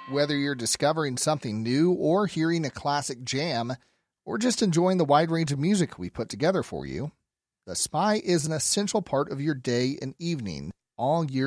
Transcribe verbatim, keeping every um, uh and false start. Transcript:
Whether you're discovering something new or hearing a classic jam, or just enjoying the wide range of music we put together for you, The Spy is an essential part of your day and evening all year